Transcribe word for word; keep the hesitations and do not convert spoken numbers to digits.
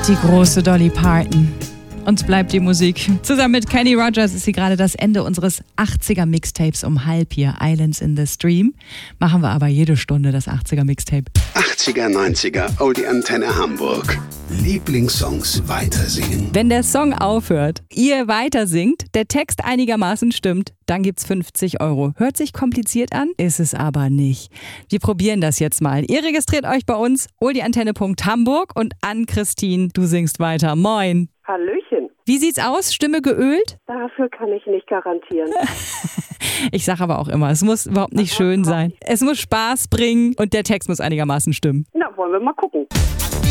Die große Dolly Parton. Uns bleibt die Musik. Zusammen mit Kenny Rogers ist sie gerade das Ende unseres achtziger-Mixtapes um halb hier. Islands in the Stream. Machen wir aber jede Stunde das achtziger-Mixtape. achtziger, neunziger, Oldie Antenne Hamburg. Lieblingssongs weitersingen. Wenn der Song aufhört, ihr weitersingt, der Text einigermaßen stimmt, dann gibt's fünfzig Euro. Hört sich kompliziert an, ist es aber nicht. Wir probieren das jetzt mal. Ihr registriert euch bei uns, oldieantenne punkt hamburg, und Ann-Christine, du singst weiter. Moin. Hallöchen. Wie sieht's aus? Stimme geölt? Dafür kann ich nicht garantieren. Ich sage aber auch immer, es muss überhaupt nicht schön sein. Es muss Spaß bringen und der Text muss einigermaßen stimmen. Na, wollen wir mal gucken.